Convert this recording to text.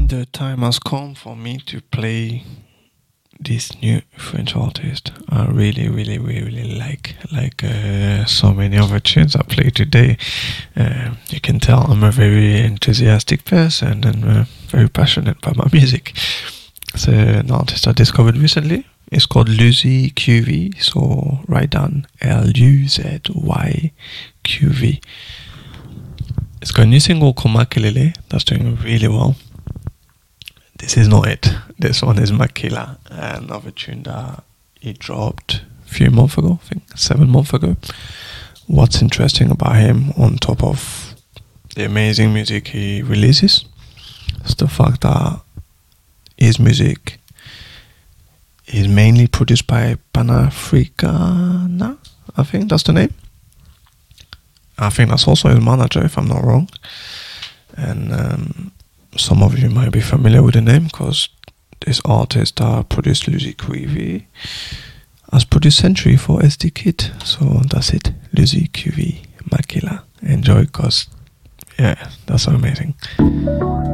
The time has come for me to play this new French artist. I really, really, really, really like so many other tunes I play today. You can tell I'm a very enthusiastic person and very passionate about my music. It's an artist I discovered recently. It's called Luzy QV. So write down LUZY QV. It's got a new single called Makelele that's doing really well. This is not it. This one is Makila, another tune that he dropped a few months ago, I think 7 months ago. What's interesting about him, on top of the amazing music he releases, is the fact that his music is mainly produced by Panafricana, I think that's the name. I think that's also his manager, if I'm not wrong. And some of you might be familiar with the name because this artist that produced Luzy QV has produced Century for SD Kid. So that's it. Luzy QV Makila. Enjoy because, yeah, that's amazing.